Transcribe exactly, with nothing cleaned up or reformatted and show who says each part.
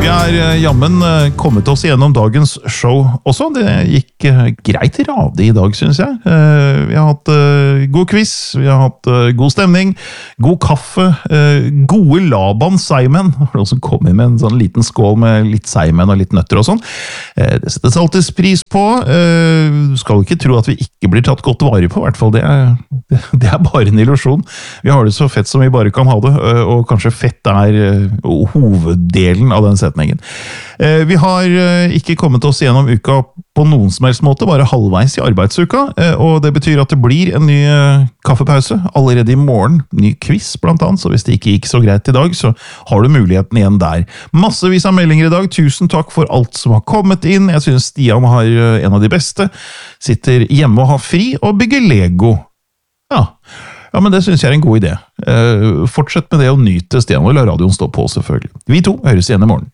Speaker 1: Vi er jammen kommet oss gjennom dagens show også. Det gikk greit radig i dag, synes jeg. Vi har hatt god quiz, vi har hatt god stemning, god kaffe, gode Laban Seimen. Det var noen som kom inn med en sånn liten skål med litt Seimen og litt nøtter og sånn. Det settes alltid pris på. Du skal ikke tro at vi ikke blir tatt godt vare på, i hvert fall. Det er, det er bare en illusjon. Vi har det så fett som vi bare kan ha det, og kanskje fett er hoveddelen av den setningen. Vi har ikke kommet oss gjennom uka på noen som helst måte, bare halvveis i arbeidsuka, og det betyr at det blir en ny kaffepause allerede i morgen, ny quiz blant annet, så hvis det ikke gikk så greit i dag, så har du muligheten igjen der. Massevis av meldinger i dag, tusen takk for alt som har kommet inn, jeg synes Stian har en av de beste, sitter hjemme og har fri og bygger Lego. Ja, Ja, men det synes jeg er en god idé. Fortsett med det å nyte Stian, og la radioen stå på selvfølgelig. Vi to høres igjen i morgen.